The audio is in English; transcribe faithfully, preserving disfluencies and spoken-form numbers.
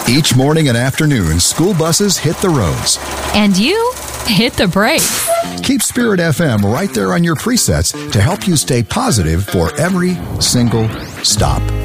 Each morning and afternoon, school buses hit the roads. And you hit the brakes. Keep Spirit F M right there on your presets to help you stay positive for every single stop.